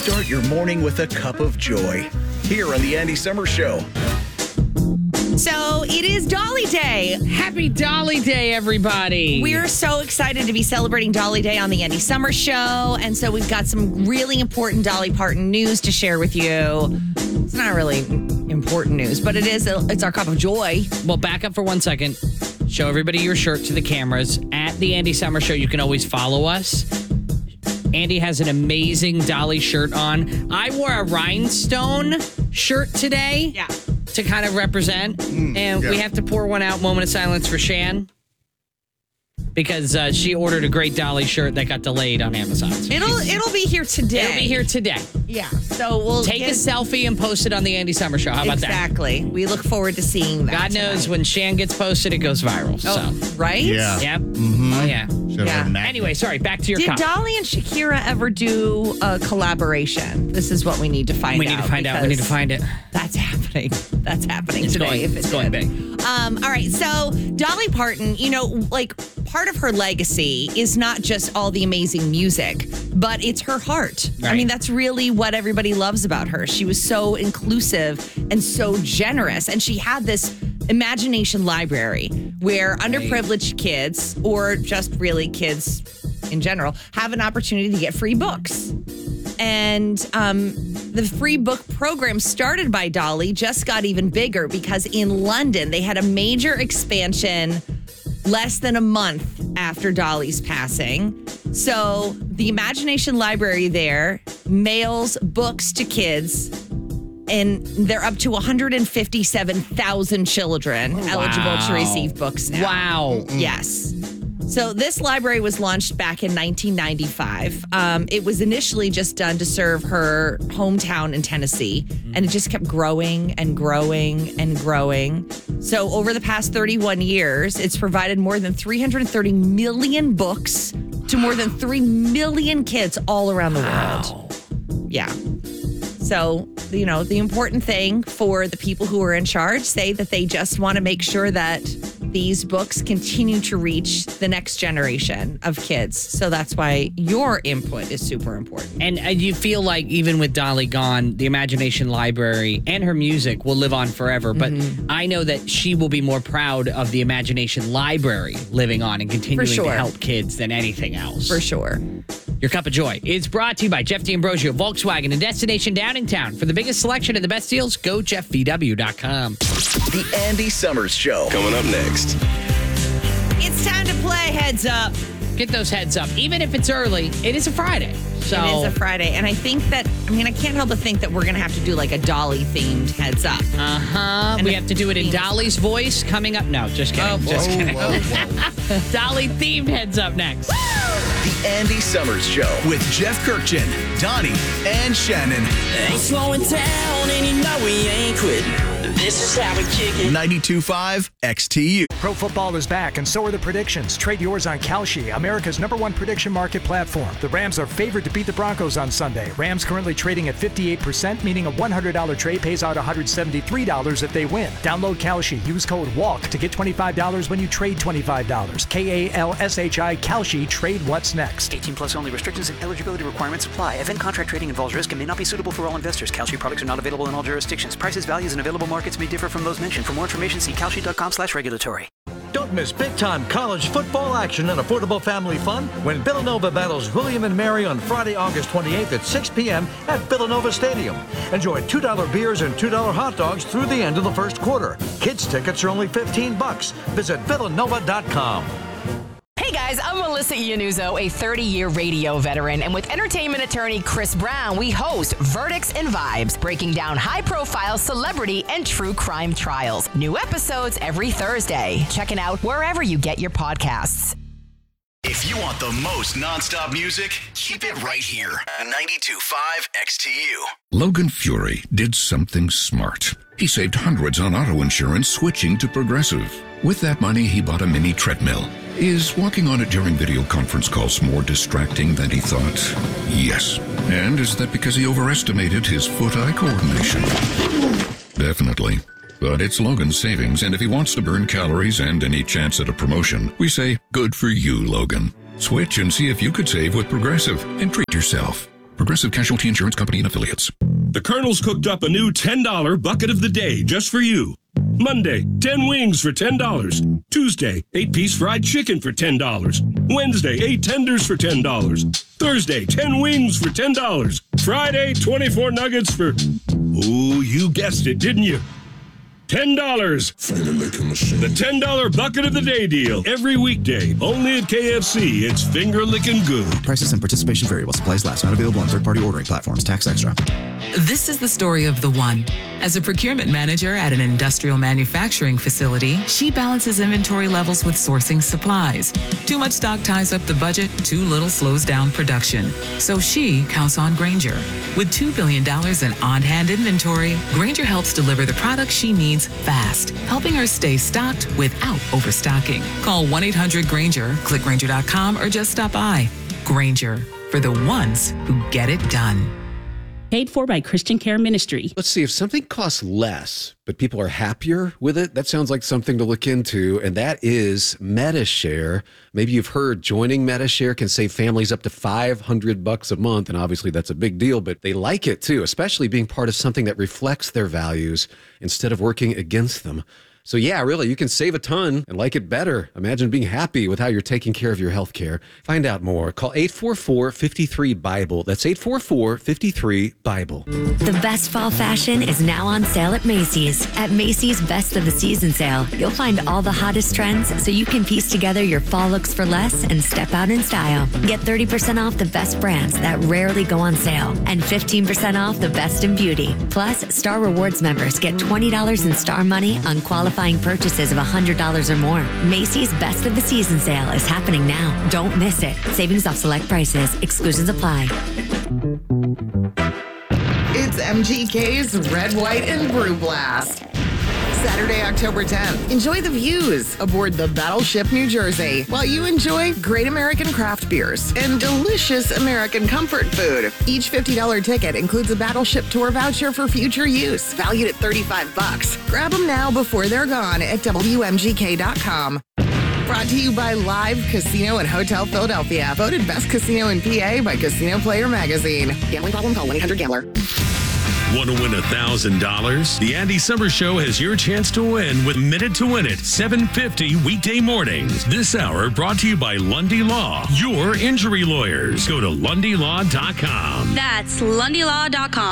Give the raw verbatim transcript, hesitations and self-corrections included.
Start your morning with a cup of joy here on the Andy Summers Show. So it is Dolly Day. Happy Dolly Day, everybody. We're so excited to be celebrating Dolly Day on the Andy Summers Show. And so we've got some really important Dolly Parton news to share with you. It's not really important news, but it is. It's our cup of joy. Well, back up for one second. Show everybody your shirt to the cameras. At the Andy Summers Show, you can always follow us. Andy has an amazing Dolly shirt on. I wore a rhinestone shirt today. Yeah. To kind of represent. Mm, and yeah. we have to pour one out. Moment of silence for Shan. Because uh, she ordered a great Dolly shirt that got delayed on Amazon. So it'll it'll be here today. It'll be here today. Yeah. So we'll take get... a selfie and post it on the Andy Summers Show. How about exactly. that? Exactly. We look forward to seeing that. God tonight. knows when Shan gets posted, it goes viral. Oh, so. right? Yeah. Yep. Mm-hmm. Oh, yeah. Yeah. Anyway, sorry, back to your Did cup. Dolly and Shakira ever do a collaboration? This is what we need to find out. We need to find out. We need to find it. That's happening. That's happening it's today. Going, if it's it going did. big. Um, all right. So Dolly Parton, you know, like part of her legacy is not just all the amazing music, but it's her heart. Right. I mean, that's really what everybody loves about her. She was so inclusive and so generous. And she had this imagination library where underprivileged kids, or just really kids in general, have an opportunity to get free books. And um, the free book program started by Dolly just got even bigger because in London, they had a major expansion less than a month after Dolly's passing. So the Imagination Library there mails books to kids, and they're up to one hundred fifty-seven thousand children wow. eligible to receive books now. Wow. Yes. So this library was launched back in nineteen ninety-five. Um, it was initially just done to serve her hometown in Tennessee, and it just kept growing and growing and growing. So over the past thirty-one years, it's provided more than three hundred thirty million books to more than three million kids all around the wow. world. Yeah. So, you know, the important thing for the people who are in charge say that they just want to make sure that these books continue to reach the next generation of kids. So that's why your input is super important. And uh, you feel like even with Dolly gone, the Imagination Library and her music will live on forever. But mm-hmm. I know that she will be more proud of the Imagination Library living on and continuing sure. to help kids than anything else. For sure. Your Cup of Joy is brought to you by Jeff D'Ambrosio, Volkswagen, and Destination Downingtown. For the biggest selection and the best deals, go jeff v w dot com. The Andy Summers Show. Coming up next. It's time to play Heads Up. Get those heads up. Even if it's early, it is a Friday. So it is a Friday. And I think that, I mean, I can't help but think that we're going to have to do like a Dolly-themed Heads Up. Uh-huh. And we have to do it in Dolly's voice coming up. No, just kidding. Oh, just whoa, kidding. whoa, whoa. Dolly-themed Heads Up next. The Andy Summers Show with Jeff Kirkchin, Donnie, and Shannon. Ain't slowing down, and you know we ain't quitting. This is how we kick it. ninety-two point five X T U. Pro football is back, and so are the predictions. Trade yours on Kalshi, America's number one prediction market platform. The Rams are favored to beat the Broncos on Sunday. Rams currently trading at fifty-eight percent, meaning a one hundred dollars trade pays out one hundred seventy-three dollars if they win. Download Kalshi. Use code WALK to get twenty-five dollars when you trade twenty-five dollars. K A L S H I, Kalshi. Trade what's next. eighteen plus only. Restrictions and eligibility requirements apply. Event contract trading involves risk and may not be suitable for all investors. Kalshi products are not available in all jurisdictions. Prices, values, and available markets may differ from those mentioned. For more information, see kalshi dot com slash regulatory. Don't miss big-time college football action and affordable family fun when Villanova battles William and Mary on Friday, August twenty-eighth at six p.m. at Villanova Stadium. Enjoy two dollar beers and two dollar hot dogs through the end of the first quarter. Kids tickets are only fifteen bucks. Visit villanova dot com. Hey guys, I'm Melissa Iannuzzo, a thirty-year radio veteran, and with entertainment attorney Chris Brown, we host Verdicts and Vibes, breaking down high-profile celebrity and true crime trials. New episodes every Thursday. Check it out wherever you get your podcasts. If you want the most nonstop music, keep it right here. ninety-two point five X T U. Logan Fury did something smart. He saved hundreds on auto insurance switching to Progressive. With that money, he bought a mini treadmill. Is walking on it during video conference calls more distracting than he thought? Yes. And is that because he overestimated his foot-eye coordination? Definitely. But it's Logan's savings, and if he wants to burn calories and any chance at a promotion, we say, good for you, Logan. Switch and see if you could save with Progressive and treat yourself. Progressive Casualty Insurance Company and Affiliates. The Colonel's cooked up a new ten dollar bucket of the day just for you. Monday, ten wings for ten dollars. Tuesday, eight piece fried chicken for ten dollars. Wednesday, eight tenders for ten dollars. Thursday, ten wings for ten dollars. Friday, twenty-four nuggets for, ooh, you guessed it, didn't you? ten dollars. The ten dollar bucket of the day deal. Every weekday. Only at K F C. It's finger licking good. Prices and participation vary while supplies last. Not available on third-party ordering platforms. Tax extra. This is the story of the one. As a procurement manager at an industrial manufacturing facility, she balances inventory levels with sourcing supplies. Too much stock ties up the budget, too little slows down production. So she counts on Grainger. With two billion dollars in on-hand inventory, Grainger helps deliver the products she needs fast, helping her stay stocked without overstocking. Call one eight hundred Grainger, click Grainger dot com, or just stop by. Grainger, for the ones who get it done. Paid for by Christian Care Ministry. Let's see, if something costs less, but people are happier with it, that sounds like something to look into, and that is MediShare. Maybe you've heard joining MediShare can save families up to five hundred bucks a month, and obviously that's a big deal, but they like it too, especially being part of something that reflects their values instead of working against them. So yeah, really, you can save a ton and like it better. Imagine being happy with how you're taking care of your health care. Find out more. Call eight four four, five three, Bible. That's eight four four, five three, Bible. The best fall fashion is now on sale at Macy's. At Macy's Best of the Season sale, you'll find all the hottest trends so you can piece together your fall looks for less and step out in style. Get thirty percent off the best brands that rarely go on sale and fifteen percent off the best in beauty. Plus, Star Rewards members get twenty dollars in Star money on qualifying purchases of one hundred dollars or more. Macy's Best of the Season sale is happening now. Don't miss it. Savings off select prices. Exclusions apply. It's M G K's Red, White, and Brew Blast. Saturday, October tenth. Enjoy the views aboard the Battleship New Jersey while you enjoy great American craft beers and delicious American comfort food. Each fifty dollars ticket includes a Battleship tour voucher for future use, valued at thirty-five bucks. Grab them now before they're gone at W M G K dot com. Brought to you by Live Casino and Hotel Philadelphia. Voted best casino in P A by Casino Player Magazine. Gambling problem? Call one eight hundred gambler. Want to win one thousand dollars? The Andy Summer Show has your chance to win with Minute to Win It, seven fifty weekday mornings. This hour brought to you by Lundy Law, your injury lawyers. Go to Lundy Law dot com. That's Lundy Law dot com.